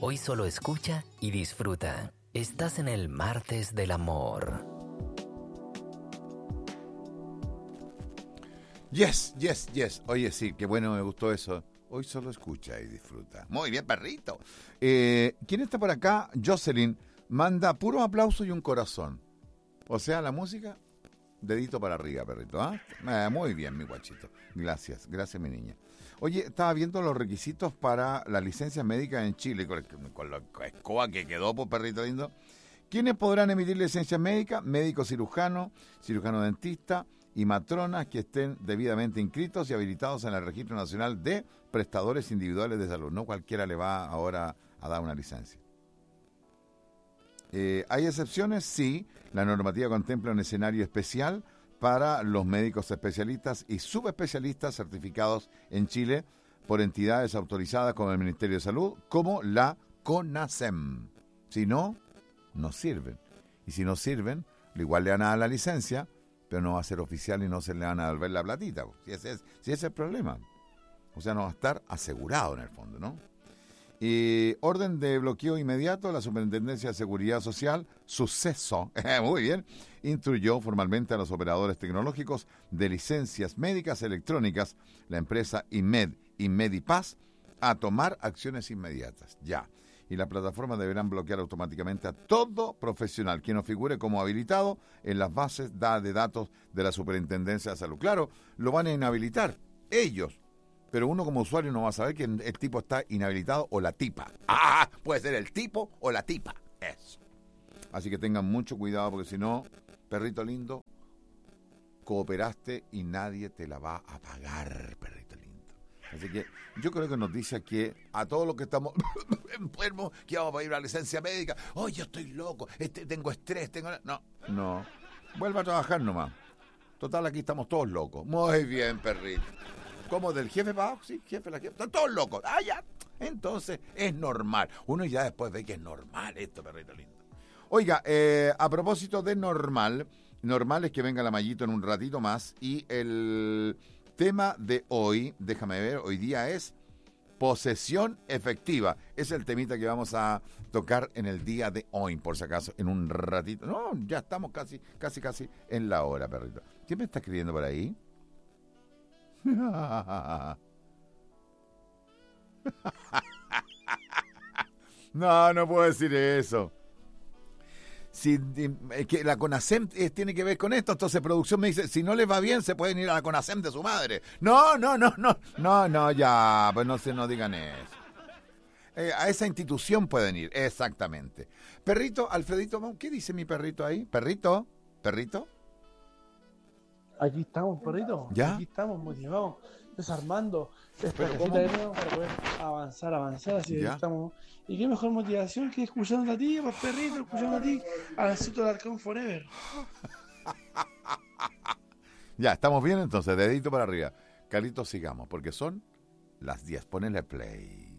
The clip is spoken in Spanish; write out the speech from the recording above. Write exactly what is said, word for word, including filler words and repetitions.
Hoy solo escucha y disfruta. Estás en el martes del amor. Yes, yes, yes. Oye, sí, qué bueno, me gustó eso. Hoy solo escucha y disfruta. Muy bien, perrito. Eh, ¿Quién está por acá? Jocelyn manda puro aplauso y un corazón. O sea, la música, dedito para arriba, perrito. ¿Ah? Eh, muy bien, mi guachito. Gracias, gracias, mi niña. Oye, estaba viendo los requisitos para las licencias médicas en Chile, con, con la escoba que quedó, por perrito lindo. ¿Quiénes podrán emitir licencias médicas? Médico cirujano, cirujano dentista y matronas que estén debidamente inscritos y habilitados en el Registro Nacional de Prestadores Individuales de Salud. No cualquiera le va ahora a dar una licencia. Eh, ¿Hay excepciones? Sí. La normativa contempla un escenario especial para los médicos especialistas y subespecialistas certificados en Chile por entidades autorizadas como el Ministerio de Salud, como la CONASEM. Si no, no sirven. Y si no sirven, igual le van a dar la licencia, pero no va a ser oficial y no se le van a devolver la platita. Si ese es, si ese es el problema. O sea, no va a estar asegurado en el fondo, ¿no? Y orden de bloqueo inmediato, la Superintendencia de Seguridad Social, suceso, muy bien, instruyó formalmente a los operadores tecnológicos de licencias médicas electrónicas, la empresa InMed y Medipaz, a tomar acciones inmediatas, ya. Y las plataformas deberán bloquear automáticamente a todo profesional que no figure como habilitado en las bases de datos de la Superintendencia de Salud. Claro, lo van a inhabilitar ellos, pero uno como usuario no va a saber que el tipo está inhabilitado o la tipa. ¡Ah! Puede ser el tipo o la tipa. Eso. Así que tengan mucho cuidado porque si no, perrito lindo, cooperaste y nadie te la va a pagar, perrito lindo. Así que yo creo que nos dice que a todos los que estamos enfermos, que vamos a pedir una licencia médica. ¡Oh, yo estoy loco! Este, tengo estrés, tengo... No, no. Vuelva a trabajar nomás. Total, aquí estamos todos locos. Muy bien, perrito. ¿Cómo del jefe va? Sí, jefe, la jefe. Están todos locos. Ah, ya. Entonces, es normal. Uno ya después ve que es normal esto, perrito lindo. Oiga, eh, a propósito de normal, normal es que venga la Mayito en un ratito más y el tema de hoy, déjame ver, hoy día es posesión efectiva. Es el temita que vamos a tocar en el día de hoy, por si acaso, en un ratito. No, ya estamos casi, casi, casi en la hora, perrito. ¿Quién me está escribiendo por ahí? No, no puedo decir eso. Si eh, que la CONASEM eh, tiene que ver con esto, entonces producción me dice, si no les va bien, se pueden ir a la CONASEM de su madre. No, no, no, no, no, no, ya, pues no se no digan eso. Eh, a esa institución pueden ir, exactamente. Perrito, Alfredito, ¿qué dice mi perrito ahí? ¿Perrito? ¿Perrito? Aquí estamos, perrito. ¿Ya? Aquí estamos motivados, desarmando esta casita de nuevo para poder avanzar, avanzar. Así que estamos. Y qué mejor motivación que escuchando a ti, pues, perrito, escuchando a ti, al Suto Alarcón Forever. Ya, estamos bien entonces, dedito para arriba. Carlitos, sigamos, porque son las diez. Ponele play.